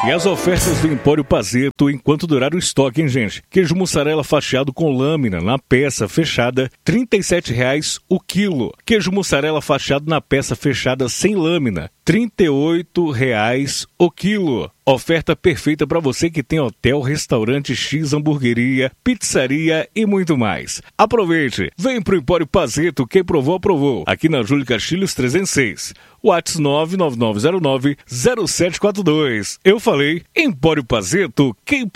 E as ofertas do Empório Pazeto enquanto durar o estoque, hein, gente? Queijo mussarela fatiado com lâmina na peça fechada, R$ 37,00 o quilo. Queijo mussarela fatiado na peça fechada sem lâmina, R$ 38,00 o quilo. Oferta perfeita para você que tem hotel, restaurante, X, hamburgueria, pizzaria e muito mais. Aproveite! Vem pro Empório Pazeto, quem provou, aprovou. Aqui na Júlio Castilhos 306. WhatsApp 99909-0742. Eu falei, Empório Pazeto, quem